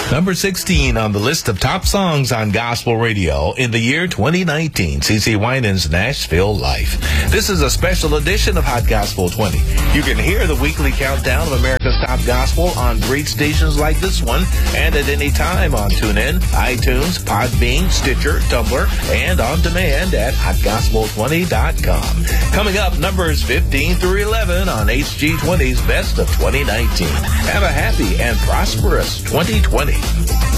Number 16 on the list of top songs on gospel radio in the year 2019, CeCe Winans' Nashville Life. This is a special edition of Hot Gospel 20. You can hear the weekly countdown of America's top gospel on great stations like this one, and at any time on TuneIn, iTunes, Podbean, Stitcher, Tumblr, and on demand at hotgospel20.com. Coming up, numbers 15 through 11 on HG20's Best of 2019. Have a happy and prosperous 2020.